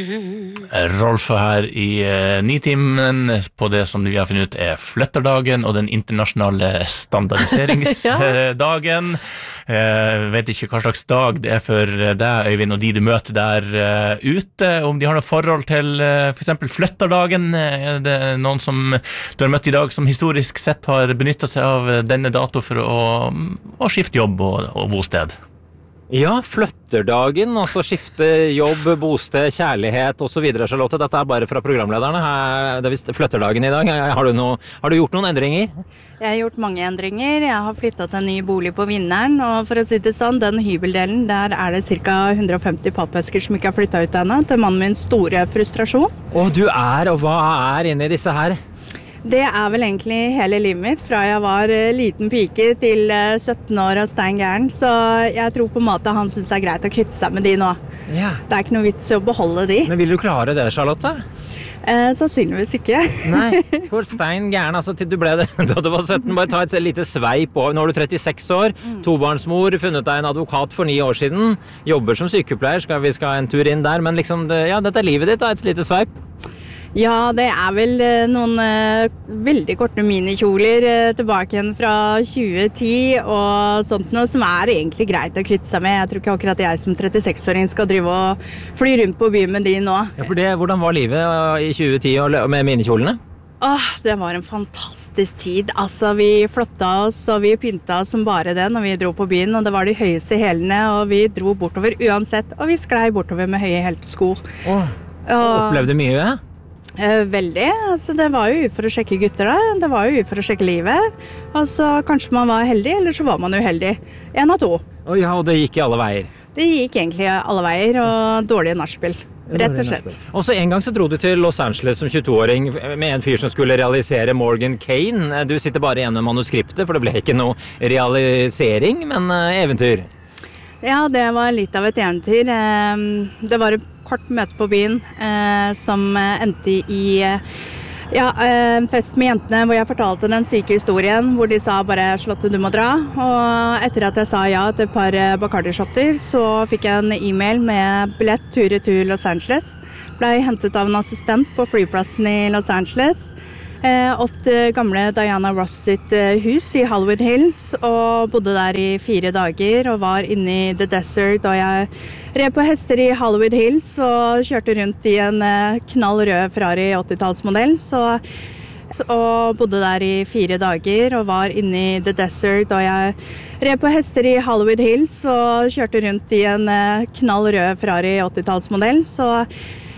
Rolf her i Nitimen på det som vi har funnet ut flytterdagen og den internasjonale standardiseringsdagen. Vet ikke hva slags dag det for deg, Øyvind, og de du møter der ute, om de har noe forhold til for eksempel flytterdagen. Det noen som du har møtt i dag som historisk sett har benyttet seg av denne dato for å skifte jobb og bosted? Ja, flytterdagen, altså skifte jobb, bosted, kjærlighet og så videre, Charlotte. Dette bare fra programlederne. Det visst flytterdagen i dag. Har du gjort noen endringer? Jeg har gjort mange endringer. Jeg har flyttet til en ny bolig på Vinneren, og for å si det sånn, den hybeldelen, der det ca. 150 pappesker som ikke har flyttet ut ennå, til mannen min store frustrasjon. Og hva inne i disse her? Det vel egentlig hele livet mitt, fra jeg var liten pike til 17 år og stein gæren, så jeg tror på en måte han synes det greit å kvitte seg med de nå. Ja. Det ikke noe vits å beholde de. Men vil du klare det, Charlotte? Sannsynligvis ikke. Nei, for stein gæren, altså til du ble det da du var 17, bare ta et lite sveip over. Nå er du 36 år, tobarnsmor, funnet deg en advokat for 9 år siden, jobber som sykepleier, vi skal en tur inn der, men liksom, dette livet ditt da, et lite sveip. Ja, det vel noen veldig korte minikjoler tilbake igjen fra 2010 og sånt noe som egentlig greit å kvitte seg med. Jeg tror ikke akkurat jeg som 36-åring skal drive og fly rundt på byen med de nå. Ja, for hvordan var livet i 2010 med minikjolene? Det var en fantastisk tid. Altså, vi flotta oss og vi pynta oss som bare det når vi dro på byen, og det var de høyeste hælene, og vi dro bortover uansett, og vi sklei bortover med høye heltesko. Opplevde mye? Veldig, altså det var jo for å sjekke gutter da, det var jo for å sjekke livet, altså kanskje man var heldig, eller så var man uheldig, 1 av 2. Ja, og det gikk i alle veier? Det gikk egentlig i alle veier, og dårlige nachspiel, rett og slett. Og så en gang så dro du til Los Angeles som 22-åring med en fyr som skulle realisere Morgan Kane. Du sitter bare igjen med manuskriptet, for det ble ikke noe realisering, men eventyr. Ja, det var litt av et eventyr. Det var et kort møte på byen som endte i en fest med jentene hvor jeg fortalte den syke historien hvor de sa bare Charlotte, du må dra. Og etter at jeg sa ja til et par Bacardi-shotter, så fikk jeg en e-mail med billett tur-retur Los Angeles. Ble hentet av en assistent på flyplassen i Los Angeles. Opp til gamle Diana Ross sitt hus i Hollywood Hills og bodde der i 4 dager og var inne i The Desert, og jeg red på hester i Hollywood Hills og kjørte rundt i en knall rød Ferrari 80-tallsmodell, og bodde der i 4 dager og var inne i The Desert, og jeg red på hester i Hollywood Hills og kjørte rundt i en knall rød Ferrari 80-tallsmodell,